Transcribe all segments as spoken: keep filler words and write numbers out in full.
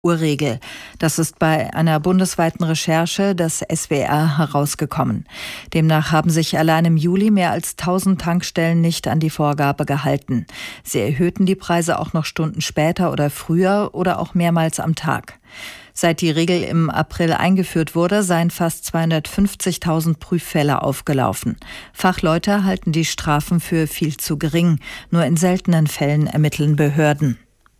Uhrregel. Das ist bei einer bundesweiten Recherche des S W R herausgekommen. Demnach haben sich allein im Juli mehr als tausend Tankstellen nicht an die Vorgabe gehalten. Sie erhöhten die Preise auch noch Stunden später oder früher oder auch mehrmals am Tag. Seit die Regel im April eingeführt wurde, seien fast zweihundertfünfzigtausend Prüffälle aufgelaufen. Fachleute halten die Strafen für viel zu gering. Nur in seltenen Fällen ermitteln Behörden.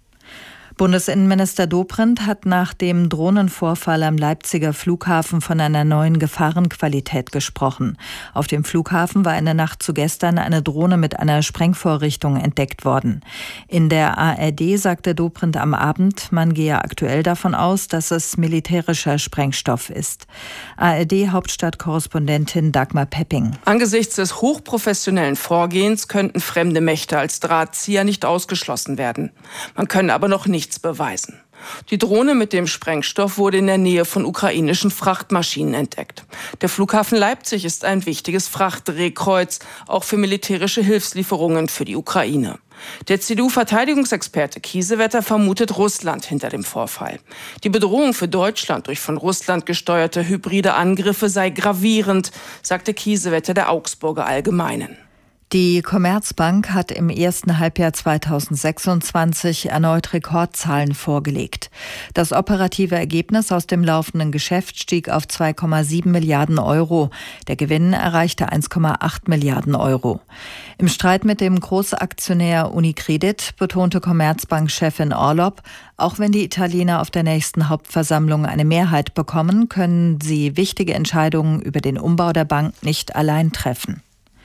Bundesinnenminister Dobrindt hat nach dem Drohnenvorfall am Leipziger Flughafen von einer neuen Gefahrenqualität gesprochen. Auf dem Flughafen war in der Nacht zu gestern eine Drohne mit einer Sprengvorrichtung entdeckt worden. In der A R D sagte Dobrindt am Abend, man gehe aktuell davon aus, dass es militärischer Sprengstoff ist. A R D-Hauptstadtkorrespondentin Dagmar Pepping. Angesichts des hochprofessionellen Vorgehens könnten fremde Mächte als Drahtzieher nicht ausgeschlossen werden. Man könne aber noch nichts beweisen. Die Drohne mit dem Sprengstoff wurde in der Nähe von ukrainischen Frachtmaschinen entdeckt. Der Flughafen Leipzig ist ein wichtiges Frachtdrehkreuz, auch für militärische Hilfslieferungen für die Ukraine. Der C D U-Verteidigungsexperte Kiesewetter vermutet Russland hinter dem Vorfall. Die Bedrohung für Deutschland durch von Russland gesteuerte hybride Angriffe sei gravierend, sagte Kiesewetter der Augsburger Allgemeinen. Die Commerzbank hat im ersten Halbjahr zweitausendsechsundzwanzig erneut Rekordzahlen vorgelegt. Das operative Ergebnis aus dem laufenden Geschäft stieg auf zwei Komma sieben Milliarden Euro. Der Gewinn erreichte eins Komma acht Milliarden Euro. Im Streit mit dem Großaktionär Unicredit betonte Commerzbank-Chefin Orlopp, auch wenn die Italiener auf der nächsten Hauptversammlung eine Mehrheit bekommen, können sie wichtige Entscheidungen über den Umbau der Bank nicht allein treffen.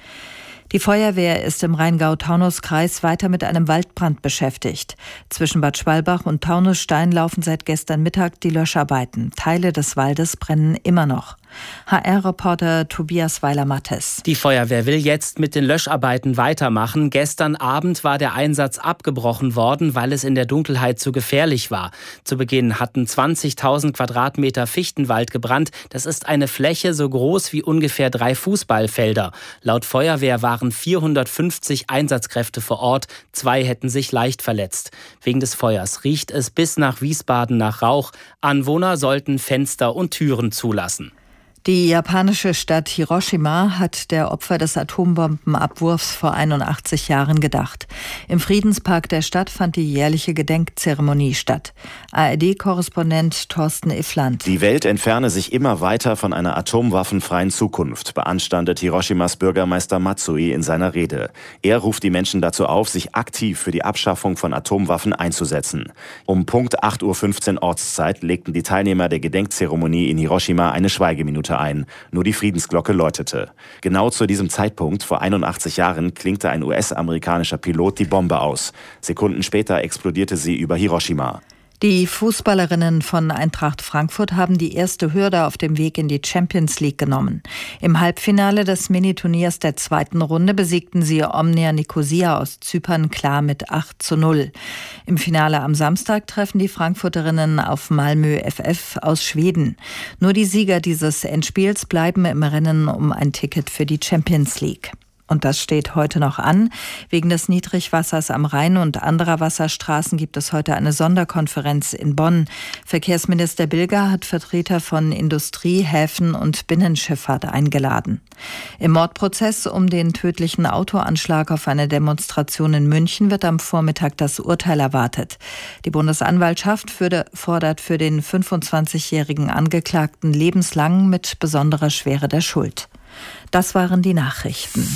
Die Feuerwehr ist im Rheingau-Taunus-Kreis weiter mit einem Waldbrand beschäftigt. Zwischen Bad Schwalbach und Taunusstein laufen seit gestern Mittag die Löscharbeiten. Teile des Waldes brennen immer noch. H R-Reporter Tobias Weiler-Mattes. Die Feuerwehr will jetzt mit den Löscharbeiten weitermachen. Gestern Abend war der Einsatz abgebrochen worden, weil es in der Dunkelheit zu gefährlich war. Zu Beginn hatten zwanzigtausend Quadratmeter Fichtenwald gebrannt. Das ist eine Fläche so groß wie ungefähr drei Fußballfelder. Laut Feuerwehr waren vierhundertfünfzig Einsatzkräfte vor Ort. Zwei hätten sich leicht verletzt. Wegen des Feuers riecht es bis nach Wiesbaden nach Rauch. Anwohner sollten Fenster und Türen zulassen. Die japanische Stadt Hiroshima hat der Opfer des Atombombenabwurfs vor einundachtzig Jahren gedacht. Im Friedenspark der Stadt fand die jährliche Gedenkzeremonie statt. A R D-Korrespondent Thorsten Iffland. Die Welt entferne sich immer weiter von einer atomwaffenfreien Zukunft, beanstandet Hiroshimas Bürgermeister Matsui in seiner Rede. Er ruft die Menschen dazu auf, sich aktiv für die Abschaffung von Atomwaffen einzusetzen. Um Punkt acht Uhr fünfzehn Ortszeit legten die Teilnehmer der Gedenkzeremonie in Hiroshima eine Schweigeminute ein. Nur die Friedensglocke läutete. Genau zu diesem Zeitpunkt, vor einundachtzig Jahren, klinkte ein U S-amerikanischer Pilot die Bombe aus. Sekunden später explodierte sie über Hiroshima. Die Fußballerinnen von Eintracht Frankfurt haben die erste Hürde auf dem Weg in die Champions League genommen. Im Halbfinale des Miniturniers der zweiten Runde besiegten sie Omnia Nicosia aus Zypern klar mit acht zu null. Im Finale am Samstag treffen die Frankfurterinnen auf Malmö F F aus Schweden. Nur die Sieger dieses Endspiels bleiben im Rennen um ein Ticket für die Champions League. Und das steht heute noch an. Wegen des Niedrigwassers am Rhein und anderer Wasserstraßen gibt es heute eine Sonderkonferenz in Bonn. Verkehrsminister Bilger hat Vertreter von Industrie, Häfen und Binnenschifffahrt eingeladen. Im Mordprozess um den tödlichen Autoanschlag auf eine Demonstration in München wird am Vormittag das Urteil erwartet. Die Bundesanwaltschaft fordert für den fünfundzwanzigjährigen Angeklagten lebenslang mit besonderer Schwere der Schuld. Das waren die Nachrichten.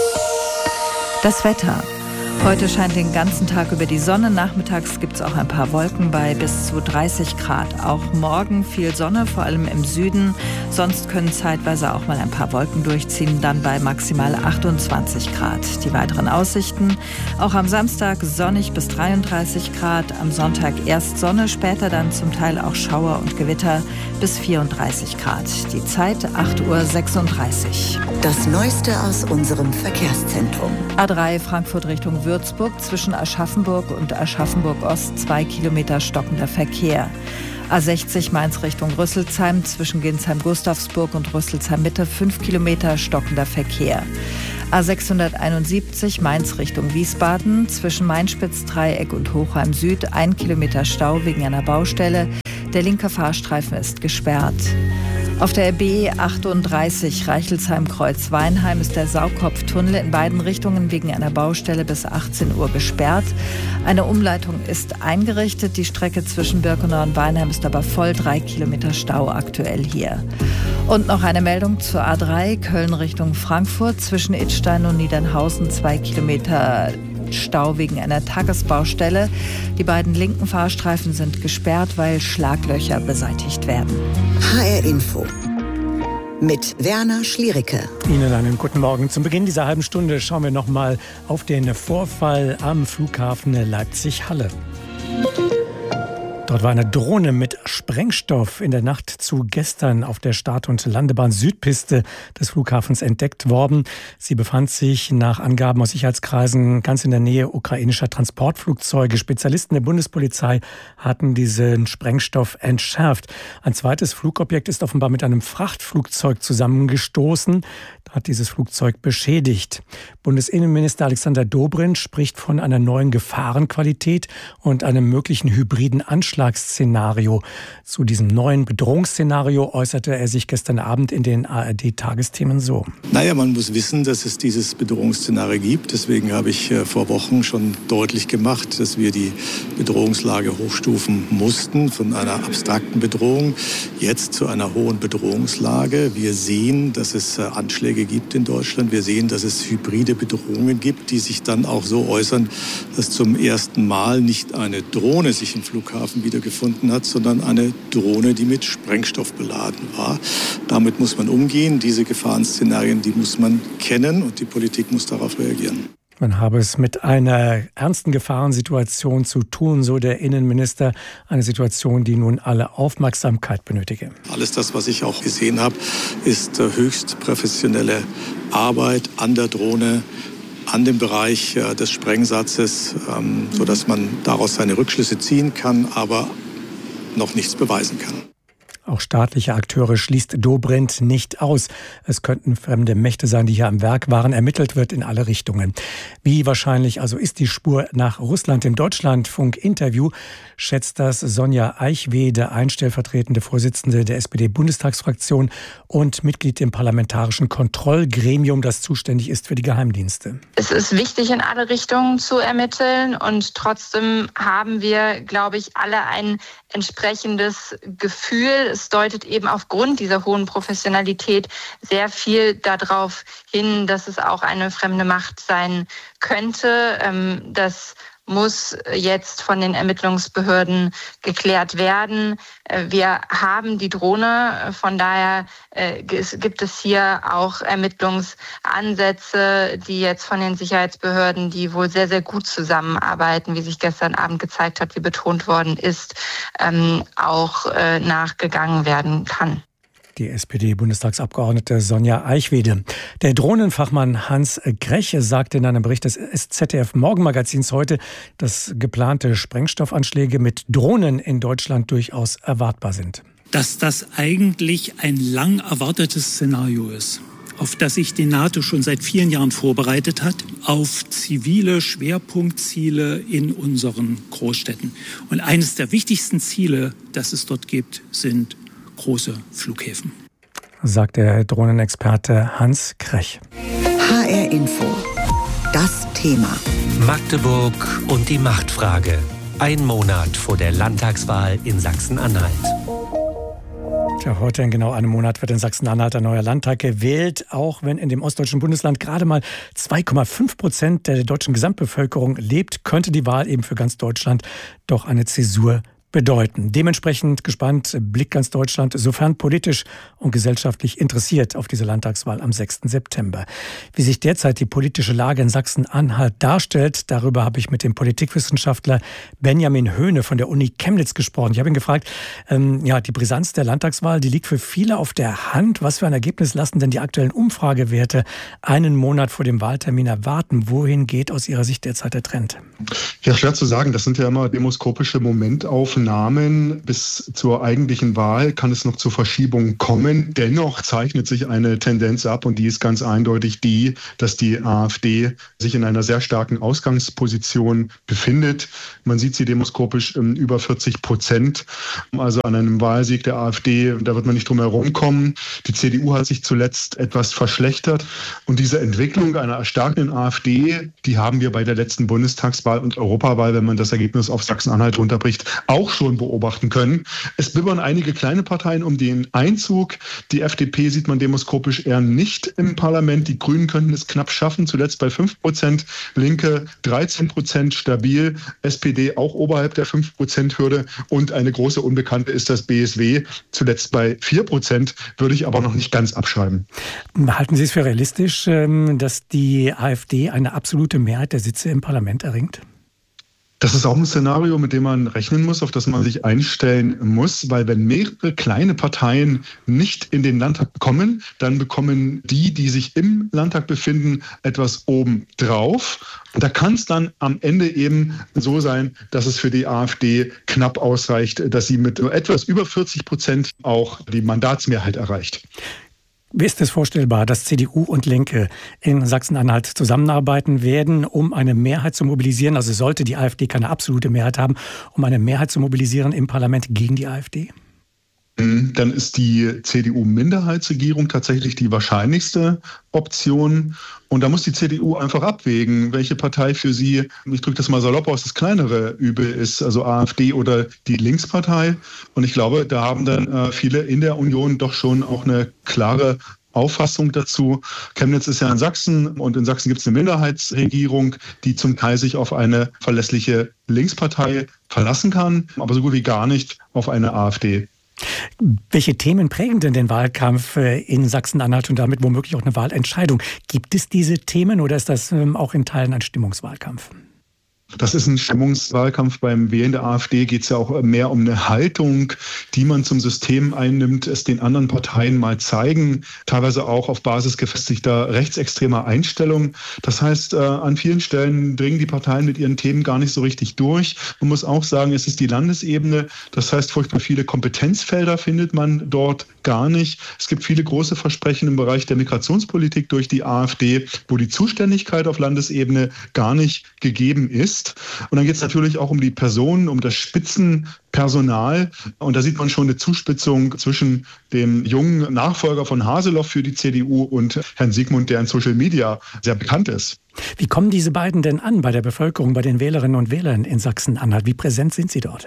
Das Wetter. Heute scheint den ganzen Tag über die Sonne. Nachmittags gibt es auch ein paar Wolken bei bis zu dreißig Grad. Auch morgen viel Sonne, vor allem im Süden. Sonst können zeitweise auch mal ein paar Wolken durchziehen, dann bei maximal achtundzwanzig Grad. Die weiteren Aussichten: auch am Samstag sonnig bis dreiunddreißig Grad. Am Sonntag erst Sonne, später dann zum Teil auch Schauer und Gewitter bis vierunddreißig Grad. Die Zeit acht Uhr sechsunddreißig. Das Neueste aus unserem Verkehrszentrum. A drei Frankfurt Richtung Würzburg, zwischen Aschaffenburg und Aschaffenburg-Ost zwei Kilometer stockender Verkehr. A sechzig Mainz Richtung Rüsselsheim, zwischen Ginsheim-Gustavsburg und Rüsselsheim-Mitte fünf Kilometer stockender Verkehr. A sechshunderteinundsiebzig Mainz Richtung Wiesbaden, zwischen Main-Spitz-Dreieck und Hochheim Süd ein Kilometer Stau wegen einer Baustelle. Der linke Fahrstreifen ist gesperrt. Auf der B achtunddreißig Reichelsheim-Kreuz-Weinheim ist der Saukopftunnel in beiden Richtungen wegen einer Baustelle bis achtzehn Uhr gesperrt. Eine Umleitung ist eingerichtet. Die Strecke zwischen Birkenau und Weinheim ist aber voll. Drei Kilometer Stau aktuell hier. Und noch eine Meldung zur A drei Köln Richtung Frankfurt. Zwischen Idstein und Niedernhausen zwei Kilometer Stau wegen einer Tagesbaustelle. Die beiden linken Fahrstreifen sind gesperrt, weil Schlaglöcher beseitigt werden. H R Info mit Werner Schliericke. Ihnen einen guten Morgen. Zum Beginn dieser halben Stunde schauen wir noch mal auf den Vorfall am Flughafen Leipzig-Halle. Dort war eine Drohne mit Sprengstoff in der Nacht zu gestern auf der Start- und Landebahn Südpiste des Flughafens entdeckt worden. Sie befand sich nach Angaben aus Sicherheitskreisen ganz in der Nähe ukrainischer Transportflugzeuge. Spezialisten der Bundespolizei hatten diesen Sprengstoff entschärft. Ein zweites Flugobjekt ist offenbar mit einem Frachtflugzeug zusammengestoßen, hat dieses Flugzeug beschädigt. Bundesinnenminister Alexander Dobrindt spricht von einer neuen Gefahrenqualität und einem möglichen hybriden Anschlagsszenario. Zu diesem neuen Bedrohungsszenario äußerte er sich gestern Abend in den A R D-Tagesthemen so. Naja, man muss wissen, dass es dieses Bedrohungsszenario gibt. Deswegen habe ich vor Wochen schon deutlich gemacht, dass wir die Bedrohungslage hochstufen mussten von einer abstrakten Bedrohung jetzt zu einer hohen Bedrohungslage. Wir sehen, dass es Anschläge gibt in Deutschland. Wir sehen, dass es hybride Bedrohungen gibt, die sich dann auch so äußern, dass zum ersten Mal nicht eine Drohne sich im Flughafen wiedergefunden hat, sondern eine Drohne, die mit Sprengstoff beladen war. Damit muss man umgehen. Diese Gefahrenszenarien, die muss man kennen und die Politik muss darauf reagieren. Man habe es mit einer ernsten Gefahrensituation zu tun, so der Innenminister. Eine Situation, die nun alle Aufmerksamkeit benötige. Alles das, was ich auch gesehen habe, ist höchst professionelle Arbeit an der Drohne, an dem Bereich des Sprengsatzes, sodass man daraus seine Rückschlüsse ziehen kann, aber noch nichts beweisen kann. Auch staatliche Akteure schließt Dobrindt nicht aus. Es könnten fremde Mächte sein, die hier am Werk waren. Ermittelt wird in alle Richtungen. Wie wahrscheinlich also ist die Spur nach Russland? Im Deutschlandfunk-Interview schätzt das Sonja Eichwede ein, stellvertretende Vorsitzende der S P D-Bundestagsfraktion und Mitglied im Parlamentarischen Kontrollgremium, das zuständig ist für die Geheimdienste. Es ist wichtig, in alle Richtungen zu ermitteln und trotzdem haben wir, glaube ich, alle ein entsprechendes Gefühl. Es deutet eben aufgrund dieser hohen Professionalität sehr viel darauf hin, dass es auch eine fremde Macht sein könnte. Das muss jetzt von den Ermittlungsbehörden geklärt werden. Wir haben die Drohne, von daher gibt es hier auch Ermittlungsansätze, die jetzt von den Sicherheitsbehörden, die wohl sehr, sehr gut zusammenarbeiten, wie sich gestern Abend gezeigt hat, wie betont worden ist, auch nachgegangen werden kann. Die S P D-Bundestagsabgeordnete Sonja Eichwede. Der Drohnenfachmann Hans Greche sagte in einem Bericht des Z D F-Morgenmagazins heute, dass geplante Sprengstoffanschläge mit Drohnen in Deutschland durchaus erwartbar sind. Dass das eigentlich ein lang erwartetes Szenario ist, auf das sich die NATO schon seit vielen Jahren vorbereitet hat, auf zivile Schwerpunktziele in unseren Großstädten. Und eines der wichtigsten Ziele, das es dort gibt, sind große Flughäfen. Sagt der Drohnenexperte Hans Krech. H R Info. Das Thema. Magdeburg und die Machtfrage. Ein Monat vor der Landtagswahl in Sachsen-Anhalt. Tja, heute in genau einem Monat wird in Sachsen-Anhalt ein neuer Landtag gewählt. Auch wenn in dem ostdeutschen Bundesland gerade mal zwei Komma fünf Prozent der deutschen Gesamtbevölkerung lebt, könnte die Wahl eben für ganz Deutschland doch eine Zäsur bedeuten. Dementsprechend gespannt blickt ganz Deutschland, sofern politisch und gesellschaftlich interessiert, auf diese Landtagswahl am sechsten September. Wie sich derzeit die politische Lage in Sachsen-Anhalt darstellt, darüber habe ich mit dem Politikwissenschaftler Benjamin Höhne von der Uni Chemnitz gesprochen. Ich habe ihn gefragt, ähm, ja, die Brisanz der Landtagswahl, die liegt für viele auf der Hand. Was für ein Ergebnis lassen denn die aktuellen Umfragewerte einen Monat vor dem Wahltermin erwarten? Wohin geht aus Ihrer Sicht derzeit der Trend? Ja, schwer zu sagen. Das sind ja immer demoskopische Momentaufnahmen. Namen. Bis zur eigentlichen Wahl kann es noch zur Verschiebung kommen. Dennoch zeichnet sich eine Tendenz ab und die ist ganz eindeutig die, dass die AfD sich in einer sehr starken Ausgangsposition befindet. Man sieht sie demoskopisch um über vierzig Prozent. Also an einem Wahlsieg der AfD, da wird man nicht drum herum kommen. Die C D U hat sich zuletzt etwas verschlechtert und diese Entwicklung einer erstarkenden AfD, die haben wir bei der letzten Bundestagswahl und Europawahl, wenn man das Ergebnis auf Sachsen-Anhalt runterbricht, auch schon beobachten können. Es bibbern einige kleine Parteien um den Einzug. Die F D P sieht man demoskopisch eher nicht im Parlament. Die Grünen könnten es knapp schaffen, zuletzt bei fünf Prozent, Linke dreizehn Prozent stabil, S P D auch oberhalb der fünf Prozent Hürde und eine große Unbekannte ist das B S W, zuletzt bei vier Prozent, würde ich aber noch nicht ganz abschreiben. Halten Sie es für realistisch, dass die AfD eine absolute Mehrheit der Sitze im Parlament erringt? Das ist auch ein Szenario, mit dem man rechnen muss, auf das man sich einstellen muss, weil wenn mehrere kleine Parteien nicht in den Landtag kommen, dann bekommen die, die sich im Landtag befinden, etwas obendrauf. Da kann es dann am Ende eben so sein, dass es für die AfD knapp ausreicht, dass sie mit nur etwas über vierzig Prozent auch die Mandatsmehrheit erreicht. Ist es vorstellbar, dass C D U und Linke in Sachsen-Anhalt zusammenarbeiten werden, um eine Mehrheit zu mobilisieren? Also sollte die AfD keine absolute Mehrheit haben, um eine Mehrheit zu mobilisieren im Parlament gegen die AfD? Dann ist die C D U-Minderheitsregierung tatsächlich die wahrscheinlichste Option. Und da muss die C D U einfach abwägen, welche Partei für sie, ich drücke das mal salopp aus, das kleinere Übel ist, also AfD oder die Linkspartei. Und ich glaube, da haben dann äh, viele in der Union doch schon auch eine klare Auffassung dazu. Chemnitz ist ja in Sachsen und in Sachsen gibt es eine Minderheitsregierung, die zum Teil sich auf eine verlässliche Linkspartei verlassen kann, aber so gut wie gar nicht auf eine AfD. Welche Themen prägen denn den Wahlkampf in Sachsen-Anhalt und damit womöglich auch eine Wahlentscheidung? Gibt es diese Themen oder ist das auch in Teilen ein Stimmungswahlkampf? Das ist ein Stimmungswahlkampf. Beim Wählen der AfD geht es ja auch mehr um eine Haltung, die man zum System einnimmt, es den anderen Parteien mal zeigen, teilweise auch auf Basis gefestigter rechtsextremer Einstellungen. Das heißt, äh, an vielen Stellen dringen die Parteien mit ihren Themen gar nicht so richtig durch. Man muss auch sagen, es ist die Landesebene. Das heißt, furchtbar viele Kompetenzfelder findet man dort gar nicht. Es gibt viele große Versprechen im Bereich der Migrationspolitik durch die AfD, wo die Zuständigkeit auf Landesebene gar nicht gegeben ist. Und dann geht es natürlich auch um die Personen, um das Spitzenpersonal. Und da sieht man schon eine Zuspitzung zwischen dem jungen Nachfolger von Haseloff für die C D U und Herrn Siegmund, der in Social Media sehr bekannt ist. Wie kommen diese beiden denn an bei der Bevölkerung, bei den Wählerinnen und Wählern in Sachsen-Anhalt? Wie präsent sind sie dort?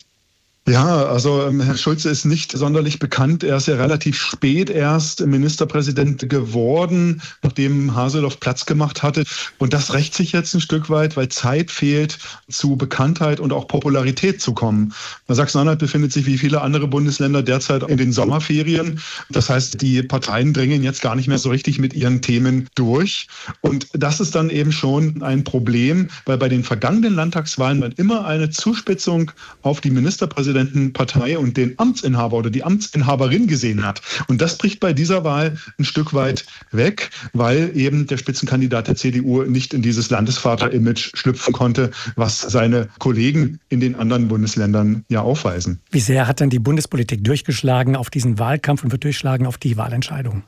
Ja, also ähm, Herr Schulze ist nicht sonderlich bekannt. Er ist ja relativ spät erst Ministerpräsident geworden, nachdem Haseloff Platz gemacht hatte. Und das rächt sich jetzt ein Stück weit, weil Zeit fehlt, zu Bekanntheit und auch Popularität zu kommen. Sachsen-Anhalt befindet sich wie viele andere Bundesländer derzeit in den Sommerferien. Das heißt, die Parteien dringen jetzt gar nicht mehr so richtig mit ihren Themen durch. Und das ist dann eben schon ein Problem, weil bei den vergangenen Landtagswahlen man immer eine Zuspitzung auf die Ministerpräsidentin Partei und den Amtsinhaber oder die Amtsinhaberin gesehen hat. Und das bricht bei dieser Wahl ein Stück weit weg, weil eben der Spitzenkandidat der C D U nicht in dieses Landesvater-Image schlüpfen konnte, was seine Kollegen in den anderen Bundesländern ja aufweisen. Wie sehr hat denn die Bundespolitik durchgeschlagen auf diesen Wahlkampf und wird durchschlagen auf die Wahlentscheidung?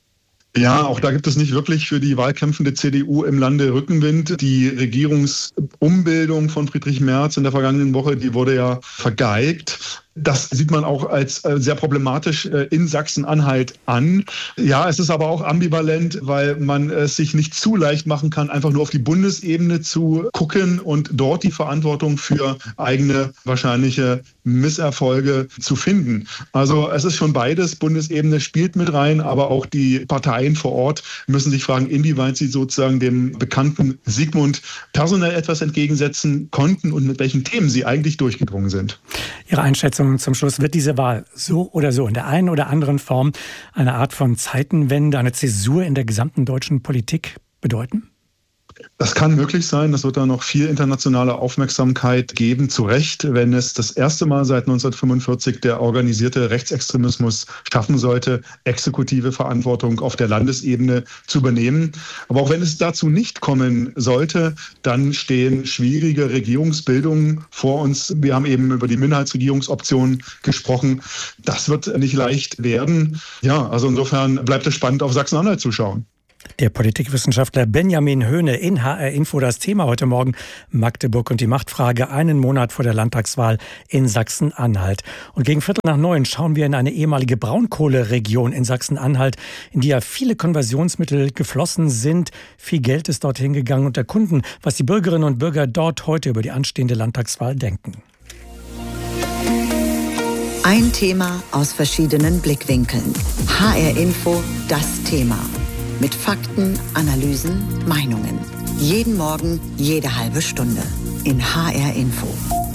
Ja, auch da gibt es nicht wirklich für die wahlkämpfende C D U im Lande Rückenwind. Die Regierungsumbildung von Friedrich Merz in der vergangenen Woche, die wurde ja vergeigt. Das sieht man auch als sehr problematisch in Sachsen-Anhalt an. Ja, es ist aber auch ambivalent, weil man es sich nicht zu leicht machen kann, einfach nur auf die Bundesebene zu gucken und dort die Verantwortung für eigene wahrscheinliche Misserfolge zu finden. Also es ist schon beides. Bundesebene spielt mit rein, aber auch die Parteien vor Ort müssen sich fragen, inwieweit sie sozusagen dem bekannten Siegmund personell etwas entgegensetzen konnten und mit welchen Themen sie eigentlich durchgedrungen sind. Ihre Einschätzung zum Schluss: Wird diese Wahl so oder so in der einen oder anderen Form eine Art von Zeitenwende, eine Zäsur in der gesamten deutschen Politik bedeuten? Das kann möglich sein. Das wird da noch viel internationale Aufmerksamkeit geben. Zu Recht, wenn es das erste Mal seit neunzehnhundertfünfundvierzig der organisierte Rechtsextremismus schaffen sollte, exekutive Verantwortung auf der Landesebene zu übernehmen. Aber auch wenn es dazu nicht kommen sollte, dann stehen schwierige Regierungsbildungen vor uns. Wir haben eben über die Minderheitsregierungsoption gesprochen. Das wird nicht leicht werden. Ja, also insofern bleibt es spannend, auf Sachsen-Anhalt zu schauen. Der Politikwissenschaftler Benjamin Höhne in H R Info. Das Thema heute Morgen: Magdeburg und die Machtfrage, einen Monat vor der Landtagswahl in Sachsen-Anhalt. Und gegen Viertel nach neun schauen wir in eine ehemalige Braunkohleregion in Sachsen-Anhalt, in die ja viele Konversionsmittel geflossen sind. Viel Geld ist dorthin gegangen, und erkunden, was die Bürgerinnen und Bürger dort heute über die anstehende Landtagswahl denken. Ein Thema aus verschiedenen Blickwinkeln. H R Info, das Thema. Mit Fakten, Analysen, Meinungen. Jeden Morgen, jede halbe Stunde. In H R Info.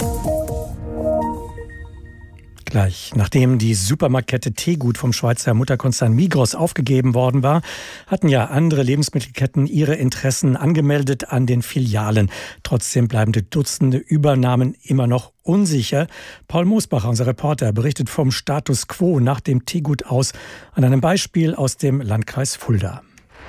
Gleich nachdem die Supermarktkette Tegut vom Schweizer Mutterkonzern Migros aufgegeben worden war, hatten ja andere Lebensmittelketten ihre Interessen angemeldet an den Filialen. Trotzdem bleiben die Dutzende Übernahmen immer noch unsicher. Paul Mosbacher, unser Reporter, berichtet vom Status quo nach dem Tegut aus an einem Beispiel aus dem Landkreis Fulda.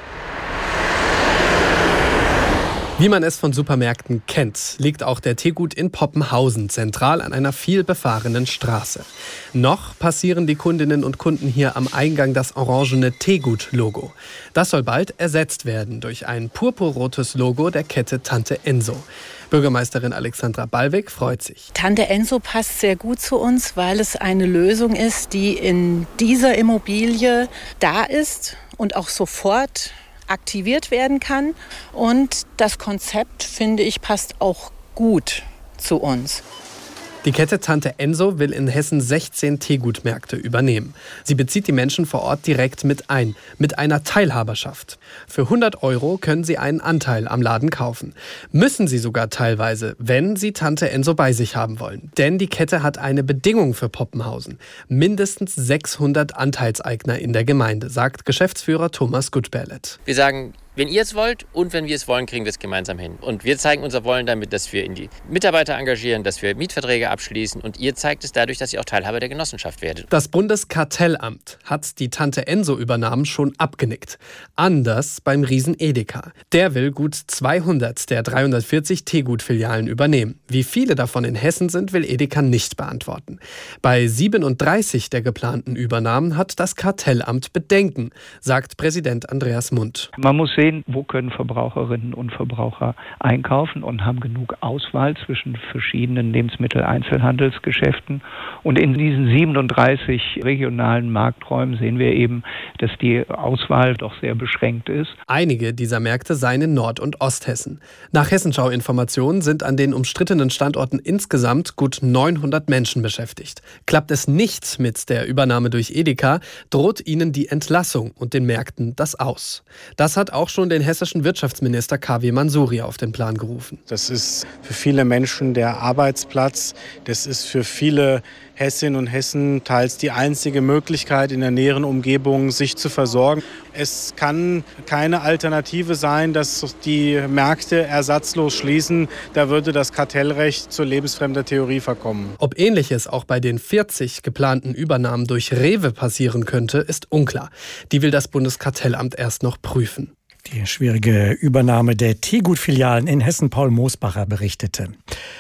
Wie man es von Supermärkten kennt, liegt auch der Tegut in Poppenhausen zentral an einer viel befahrenen Straße. Noch passieren die Kundinnen und Kunden hier am Eingang das orangene Tegut-Logo. Das soll bald ersetzt werden durch ein purpurrotes Logo der Kette Tante Enso. Bürgermeisterin Alexandra Ballweg freut sich. Tante Enso passt sehr gut zu uns, weil es eine Lösung ist, die in dieser Immobilie da ist und auch sofort aktiviert werden kann. Und das Konzept, finde ich, passt auch gut zu uns. Die Kette Tante Enso will in Hessen sechzehn Tegut-Märkte übernehmen. Sie bezieht die Menschen vor Ort direkt mit ein, mit einer Teilhaberschaft. Für hundert Euro können sie einen Anteil am Laden kaufen. Müssen sie sogar teilweise, wenn sie Tante Enso bei sich haben wollen. Denn die Kette hat eine Bedingung für Poppenhausen. Mindestens sechshundert Anteilseigner in der Gemeinde, sagt Geschäftsführer Thomas Gutberlet. Wir sagen, wenn ihr es wollt und wenn wir es wollen, kriegen wir es gemeinsam hin. Und wir zeigen unser Wollen damit, dass wir in die Mitarbeiter engagieren, dass wir Mietverträge abschließen. Und ihr zeigt es dadurch, dass ihr auch Teilhaber der Genossenschaft werdet. Das Bundeskartellamt hat die Tante Enso-Übernahmen schon abgenickt. Anders beim Riesen Edeka. Der will gut zweihundert der dreihundertvierzig Tegut-Filialen übernehmen. Wie viele davon in Hessen sind, will Edeka nicht beantworten. Bei siebenunddreißig der geplanten Übernahmen hat das Kartellamt Bedenken, sagt Präsident Andreas Mund. Man muss sehen, wo können Verbraucherinnen und Verbraucher einkaufen und haben genug Auswahl zwischen verschiedenen Lebensmitteleinzelhandelsgeschäften. Und in diesen siebenunddreißig regionalen Markträumen sehen wir eben, dass die Auswahl doch sehr beschränkt ist. Einige dieser Märkte seien in Nord- und Osthessen. Nach Hessenschau-Informationen sind an den umstrittenen Standorten insgesamt gut neunhundert Menschen beschäftigt. Klappt es nicht mit der Übernahme durch Edeka, droht ihnen die Entlassung und den Märkten das Aus. Das hat auch schon den hessischen Wirtschaftsminister K W Mansouri auf den Plan gerufen. Das ist für viele Menschen der Arbeitsplatz. Das ist für viele Hessinnen und Hessen teils die einzige Möglichkeit, in der näheren Umgebung sich zu versorgen. Es kann keine Alternative sein, dass die Märkte ersatzlos schließen. Da würde das Kartellrecht zur lebensfremder Theorie verkommen. Ob Ähnliches auch bei den vierzig geplanten Übernahmen durch Rewe passieren könnte, ist unklar. Die will das Bundeskartellamt erst noch prüfen. Die schwierige Übernahme der Tegut-Filialen in Hessen. Paul Mosbacher berichtete.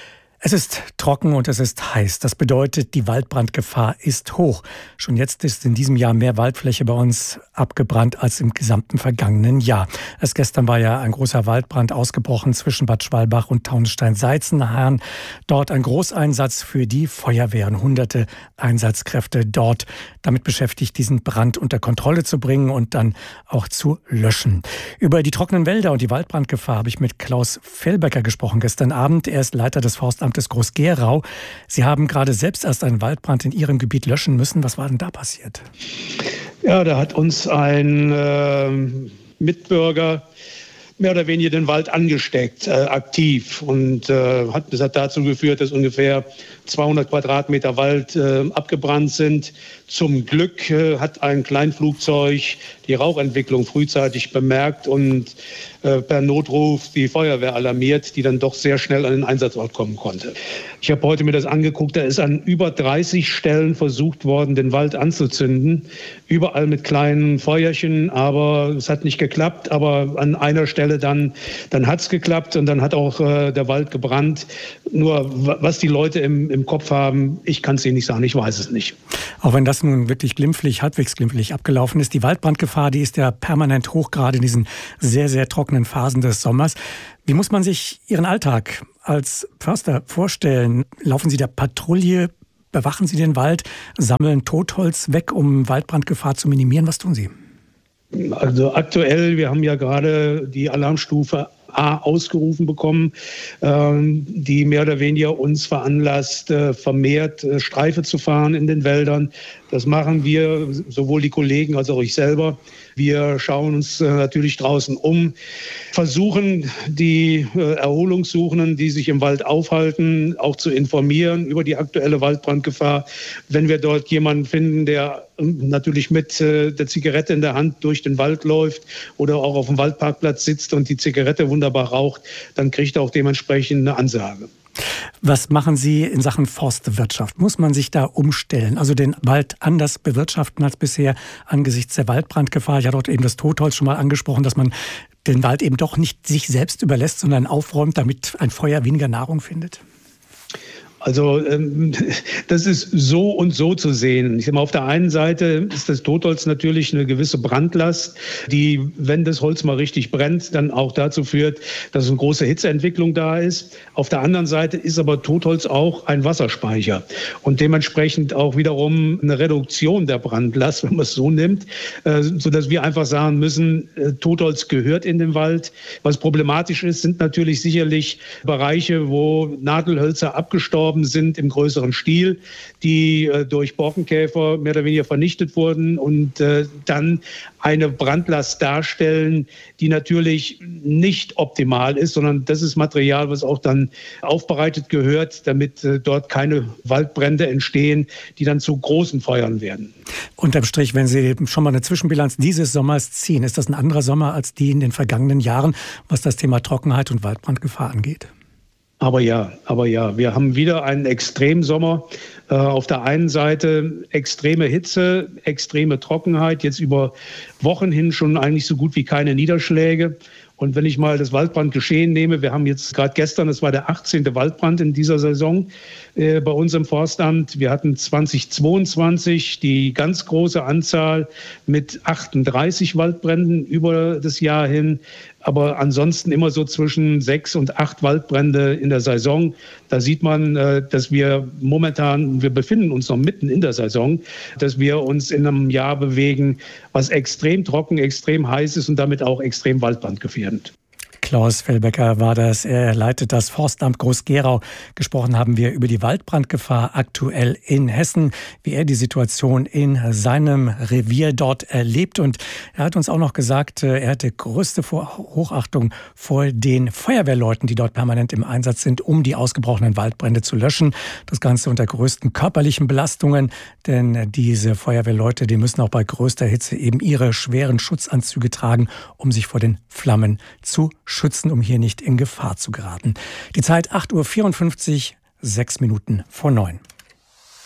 Es ist trocken und es ist heiß. Das bedeutet, die Waldbrandgefahr ist hoch. Schon jetzt ist in diesem Jahr mehr Waldfläche bei uns abgebrannt als im gesamten vergangenen Jahr. Erst gestern war ja ein großer Waldbrand ausgebrochen zwischen Bad Schwalbach und Taunusstein-Seizenhain. Dort ein Großeinsatz für die Feuerwehr und hunderte Einsatzkräfte dort damit beschäftigt, diesen Brand unter Kontrolle zu bringen und dann auch zu löschen. Über die trockenen Wälder und die Waldbrandgefahr habe ich mit Klaus Fellbecker gesprochen gestern Abend. Er ist Leiter des Forstamtes Groß-Gerau. Sie haben gerade selbst erst einen Waldbrand in Ihrem Gebiet löschen müssen. Was war denn da passiert? Ja, da hat uns ein äh, Mitbürger mehr oder weniger den Wald angesteckt, äh, aktiv. Und äh, hat, das hat dazu geführt, dass ungefähr zweihundert Quadratmeter Wald äh, abgebrannt sind. Zum Glück äh, hat ein Kleinflugzeug die Rauchentwicklung frühzeitig bemerkt und äh, per Notruf die Feuerwehr alarmiert, die dann doch sehr schnell an den Einsatzort kommen konnte. Ich habe heute mir das angeguckt, da ist an über dreißig Stellen versucht worden, den Wald anzuzünden. Überall mit kleinen Feuerchen, aber es hat nicht geklappt. Aber an einer Stelle dann, dann hat es geklappt und dann hat auch äh, der Wald gebrannt. Nur was die Leute im, im Kopf haben, ich kann es Ihnen nicht sagen, ich weiß es nicht. Auch wenn das nun wirklich glimpflich, halbwegs glimpflich abgelaufen ist, die Waldbrandgefahr, die ist ja permanent hoch, gerade in diesen sehr, sehr trockenen Phasen des Sommers. Wie muss man sich Ihren Alltag als Förster vorstellen? Laufen Sie der Patrouille? Bewachen Sie den Wald? Sammeln Totholz weg, um Waldbrandgefahr zu minimieren? Was tun Sie? Also aktuell, wir haben ja gerade die Alarmstufe A ausgerufen bekommen, ähm, die mehr oder weniger uns veranlasst, äh, vermehrt äh, Streife zu fahren in den Wäldern. Das machen wir, sowohl die Kollegen als auch ich selber. Wir schauen uns äh, natürlich draußen um, versuchen die äh, Erholungssuchenden, die sich im Wald aufhalten, auch zu informieren über die aktuelle Waldbrandgefahr. Wenn wir dort jemanden finden, der äh, natürlich mit äh, der Zigarette in der Hand durch den Wald läuft oder auch auf dem Waldparkplatz sitzt und die Zigarette wunderbar raucht, dann kriegt er auch dementsprechend eine Ansage. Was machen Sie in Sachen Forstwirtschaft? Muss man sich da umstellen, also den Wald anders bewirtschaften als bisher angesichts der Waldbrandgefahr? Ich hatte dort eben das Totholz schon mal angesprochen, dass man den Wald eben doch nicht sich selbst überlässt, sondern aufräumt, damit ein Feuer weniger Nahrung findet? Also ähm, das ist so und so zu sehen. Ich sag mal, auf der einen Seite ist das Totholz natürlich eine gewisse Brandlast, die, wenn das Holz mal richtig brennt, dann auch dazu führt, dass eine große Hitzeentwicklung da ist. Auf der anderen Seite ist aber Totholz auch ein Wasserspeicher und dementsprechend auch wiederum eine Reduktion der Brandlast, wenn man es so nimmt, äh, sodass wir einfach sagen müssen, äh, Totholz gehört in den Wald. Was problematisch ist, sind natürlich sicherlich Bereiche, wo Nadelhölzer abgestorben sind im größeren Stil, die äh, durch Borkenkäfer mehr oder weniger vernichtet wurden und äh, dann eine Brandlast darstellen, die natürlich nicht optimal ist, sondern das ist Material, was auch dann aufbereitet gehört, damit äh, dort keine Waldbrände entstehen, die dann zu großen Feuern werden. Unterm Strich, wenn Sie schon mal eine Zwischenbilanz dieses Sommers ziehen, ist das ein anderer Sommer als die in den vergangenen Jahren, was das Thema Trockenheit und Waldbrandgefahr angeht? Aber ja, aber ja, wir haben wieder einen Extremsommer. Äh, auf der einen Seite extreme Hitze, extreme Trockenheit, jetzt über Wochen hin schon eigentlich so gut wie keine Niederschläge. Und wenn ich mal das Waldbrandgeschehen nehme, wir haben jetzt gerade gestern, das war der achtzehnte Waldbrand in dieser Saison äh, bei uns im Forstamt. Wir hatten zweitausendzweiundzwanzig die ganz große Anzahl mit achtunddreißig Waldbränden über das Jahr hin. Aber ansonsten immer so zwischen sechs und acht Waldbrände in der Saison. Da sieht man, äh, dass wir momentan, wir befinden uns noch mitten in der Saison, dass wir uns in einem Jahr bewegen, was extrem trocken, extrem heiß ist und damit auch extrem waldbrandgefährdend. Klaus Fellbecker war das. Er leitet das Forstamt Groß-Gerau. Gesprochen haben wir über die Waldbrandgefahr aktuell in Hessen, wie er die Situation in seinem Revier dort erlebt. Und er hat uns auch noch gesagt, er hatte größte Hochachtung vor den Feuerwehrleuten, die dort permanent im Einsatz sind, um die ausgebrochenen Waldbrände zu löschen. Das Ganze unter größten körperlichen Belastungen, denn diese Feuerwehrleute, die müssen auch bei größter Hitze eben ihre schweren Schutzanzüge tragen, um sich vor den Flammen zu schützen, um hier nicht in Gefahr zu geraten. Die Zeit acht Uhr vierundfünfzig, sechs Minuten vor neun.